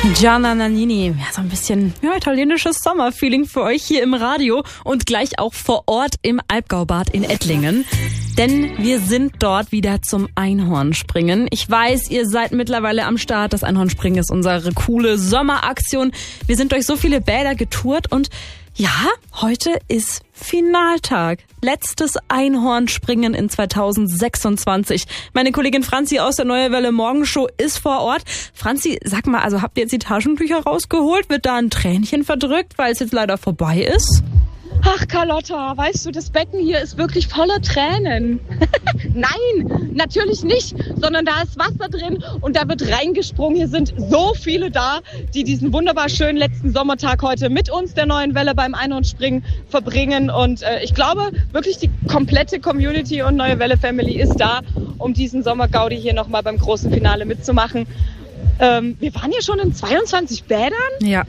Gianna Nannini, ja, so ein bisschen italienisches Sommerfeeling für euch hier im Radio und gleich auch vor Ort im Albgaubad in Ettlingen. Denn wir sind dort wieder zum Einhornspringen. Ich weiß, ihr seid mittlerweile am Start. Das Einhornspringen ist unsere coole Sommeraktion. Wir sind durch so viele Bäder getourt und ja, heute ist Finaltag. Letztes Einhornspringen in 2026. Meine Kollegin Franzi aus der Neue Welle Morgenshow ist vor Ort. Franzi, sag mal, also habt ihr jetzt die Taschentücher rausgeholt? Wird da ein Tränchen verdrückt, weil es jetzt leider vorbei ist? Ach, Carlotta, weißt du, das Becken hier ist wirklich voller Tränen. Nein, natürlich nicht, sondern da ist Wasser drin und da wird reingesprungen. Hier sind so viele da, die diesen wunderbar schönen letzten Sommertag heute mit uns, der Neuen Welle, beim Einhornspringen verbringen. Und ich glaube, wirklich die komplette Community und Neue Welle Family ist da, um diesen Sommergaudi hier nochmal beim großen Finale mitzumachen. Wir waren ja schon in 22 Bädern. Ja.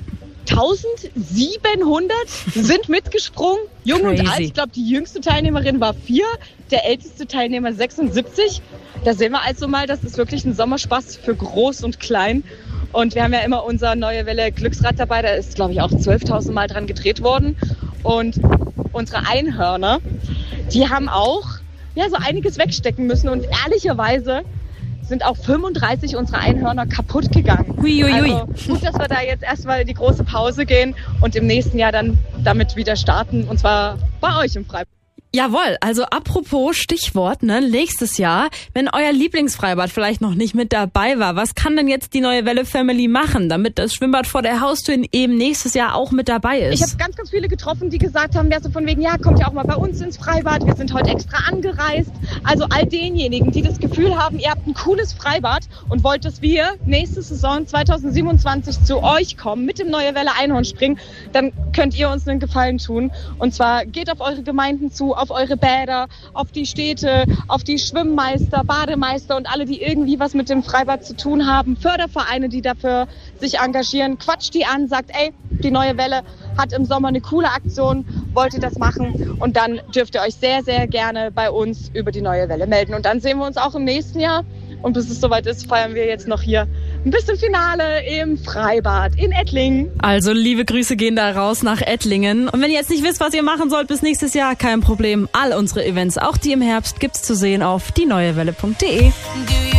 1700 sind mitgesprungen, jung und alt. Ich glaube, die jüngste Teilnehmerin war 4, der älteste Teilnehmer 76. Da sehen wir also mal, das ist wirklich ein Sommerspaß für groß und klein. Und wir haben ja immer unser Neue Welle Glücksrad dabei, da ist, glaube ich, auch 12.000 Mal dran gedreht worden. Und unsere Einhörner, die haben auch so einiges wegstecken müssen. Und ehrlicherweise sind auch 35 unserer Einhörner kaputt gegangen. Uiuiui. Also gut, dass wir da jetzt erstmal in die große Pause gehen und im nächsten Jahr dann damit wieder starten, und zwar bei euch im Freibad. Jawohl, also apropos Stichwort, nächstes Jahr, wenn euer Lieblingsfreibad vielleicht noch nicht mit dabei war, was kann denn jetzt die Neue Welle Family machen, damit das Schwimmbad vor der Haustür eben nächstes Jahr auch mit dabei ist? Ich habe ganz, ganz viele getroffen, die gesagt haben, so von wegen, kommt ja auch mal bei uns ins Freibad, wir sind heute extra angereist. Also all denjenigen, die das Gefühl haben, ihr habt ein cooles Freibad und wollt, dass wir nächste Saison 2027 zu euch kommen mit dem Neue Welle Einhornspringen, dann könnt ihr uns einen Gefallen tun. Und zwar geht auf eure Gemeinden zu, auf eure Bäder, auf die Städte, auf die Schwimmmeister, Bademeister und alle, die irgendwie was mit dem Freibad zu tun haben, Fördervereine, die dafür sich engagieren, quatscht die an, sagt, die Neue Welle hat im Sommer eine coole Aktion, wollt ihr das machen? Und dann dürft ihr euch sehr, sehr gerne bei uns über die Neue Welle melden. Und dann sehen wir uns auch im nächsten Jahr. Und bis es soweit ist, feiern wir jetzt noch hier ein bisschen Finale im Freibad in Ettlingen. Also liebe Grüße gehen da raus nach Ettlingen. Und wenn ihr jetzt nicht wisst, was ihr machen sollt bis nächstes Jahr, kein Problem. All unsere Events, auch die im Herbst, gibt's zu sehen auf dieneuewelle.de.